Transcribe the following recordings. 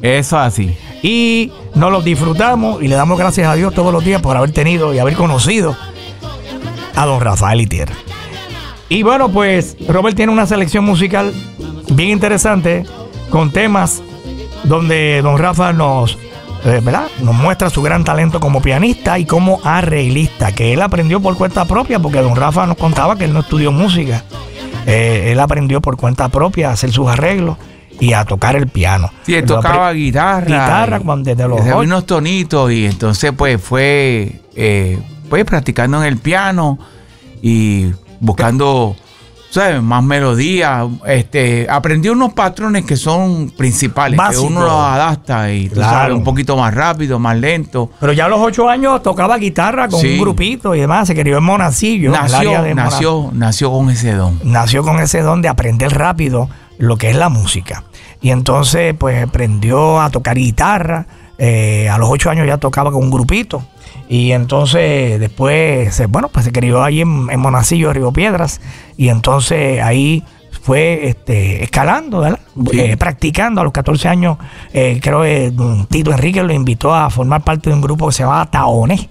Eso así. Y nos los disfrutamos y le damos gracias a Dios todos los días por haber tenido y haber conocido a don Rafael Itier. Y bueno, pues Robert tiene una selección musical bien interesante con temas donde don Rafa nos muestra su gran talento como pianista y como arreglista, que él aprendió por cuenta propia, porque don Rafa nos contaba que él no estudió música. Él aprendió por cuenta propia a hacer sus arreglos y a tocar el piano. Sí, él tocaba guitarra desde los unos tonitos, y entonces pues fue practicando en el piano y buscando, ¿sabes?, más melodías. Aprendió unos patrones que son principales, básicos, que uno los adapta y tú sabes, un poquito más rápido, más lento. Pero ya a los 8 años tocaba guitarra con un grupito y demás. Se crió en Monacillo. Nació con ese don. Nació con ese don de aprender rápido lo que es la música. Y entonces pues aprendió a tocar guitarra. A los 8 años ya tocaba con un grupito. Y entonces después, se crió ahí en Monacillo, Río Piedras. Y entonces ahí fue escalando, ¿verdad? Sí. Practicando. A los 14 años, creo que Tito Enrique lo invitó a formar parte de un grupo que se llamaba Taones.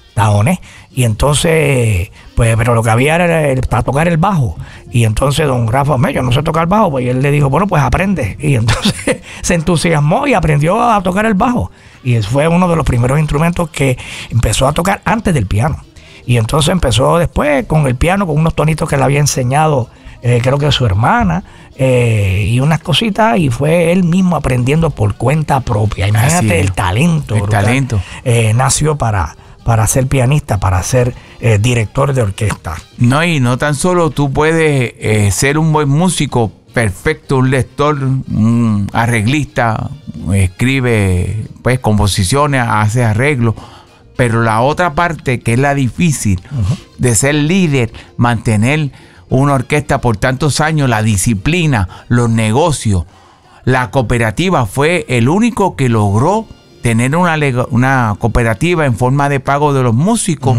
Y entonces, pues, pero lo que había era para tocar el bajo. Y entonces don Rafa, yo no sé tocar bajo, pues, y él le dijo, bueno, pues aprende. Y entonces se entusiasmó y aprendió a tocar el bajo. Y fue uno de los primeros instrumentos que empezó a tocar antes del piano. Y entonces empezó después con el piano, con unos tonitos que le había enseñado, creo que su hermana, y unas cositas, y fue él mismo aprendiendo por cuenta propia. Imagínate el talento. El talento. Nació para ser pianista, para ser director de orquesta. No, y no tan solo tú puedes ser un buen músico, perfecto, un lector, un arreglista, escribe pues composiciones, hace arreglos, pero la otra parte, que es la difícil, de ser líder, mantener una orquesta por tantos años, la disciplina, los negocios, la cooperativa, fue el único que logró tener una cooperativa en forma de pago de los músicos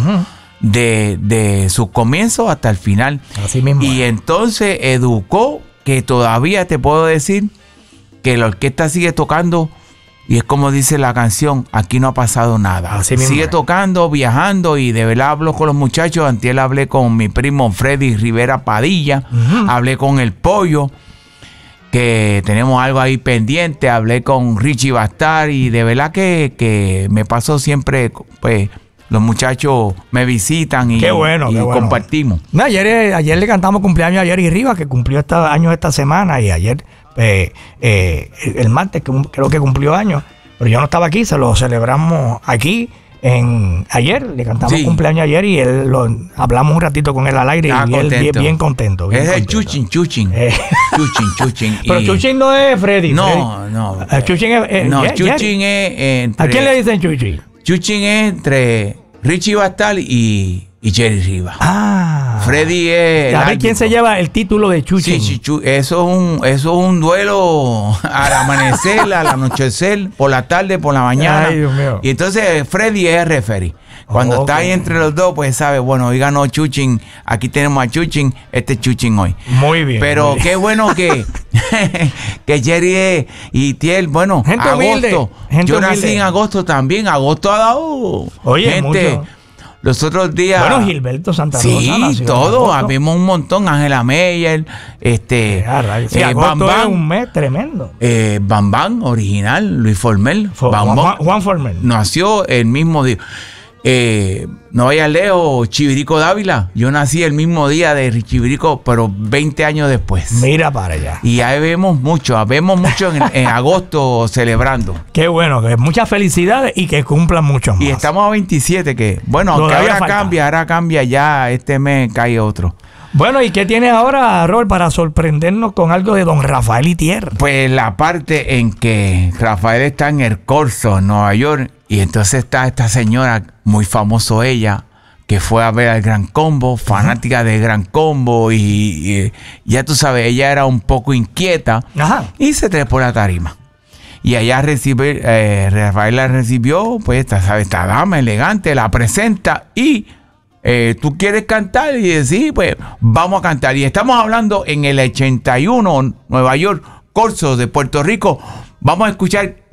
de sus comienzos hasta el final. Así mismo. Y entonces educó, que todavía te puedo decir que la orquesta sigue tocando, y es como dice la canción, aquí no ha pasado nada. Así mismo. Sigue tocando, viajando, y de verdad hablo con los muchachos. Antier hablé con mi primo Freddy Rivera Padilla, hablé con el Pollo, que tenemos algo ahí pendiente, hablé con Richie Bastar, y de verdad que me pasó siempre, pues los muchachos me visitan y, qué bueno. compartimos. No, ayer le cantamos cumpleaños a Jerry Rivas, que cumplió años esta semana, y ayer, el martes, creo que cumplió años, pero yo no estaba aquí, se lo celebramos aquí. Ayer le cantamos cumpleaños ayer, y hablamos un ratito con él al aire, y él bien contento. Es el Chuchin. Chuchin. Pero Chuchin no es Freddy. No. Chuchin es. Chuchin es. ¿A quién le dicen Chuchin? Chuchin es entre Richie Bastal y Jerry Rivas. Freddy es. A ver quién se lleva el título de Chuchin. Sí, eso es un duelo al amanecer, al anochecer, por la tarde, por la mañana. Ay, Dios mío. Y entonces Freddy es el referee. Cuando está ahí entre los dos, pues sabe, bueno, hoy ganó Chuchin, aquí tenemos a Chuchin, este es Chuchin hoy. Muy bien. Pero muy bien. Qué bueno que Jerry y Tiel, bueno, gente agosto. Humilde. Yo nací en agosto también. Agosto ha dado gente. Mucho. Los otros días. Bueno, Gilberto Santa Rosa. Sí, todo. Habíamos un montón. Ángela Meyer. Bam Bam. Es un mes tremendo. Bam Bam, original. Luis Formel. Juan Formel. Nació el mismo día. No vaya lejos, Chivirico Dávila. Yo nací el mismo día de Chivirico, pero 20 años después. Mira para allá. Y ahí vemos mucho en agosto celebrando. Qué bueno, que muchas felicidades y que cumplan muchos más. Y estamos a 27, que bueno, aunque ahora cambia, ya este mes cae otro. Bueno, ¿y qué tienes ahora, Robert, para sorprendernos con algo de don Rafael Itier? Pues la parte en que Rafael está en el Corso, en Nueva York, y entonces está esta señora, muy famoso ella, que fue a ver al Gran Combo, fanática del Gran Combo, y ya tú sabes, ella era un poco inquieta, y se trepó la tarima. Y allá Rafael la recibió, pues esta dama elegante, la presenta, y tú quieres cantar, y decir, pues vamos a cantar. Y estamos hablando en el 81, Nueva York, Corso de Puerto Rico. Vamos a escuchar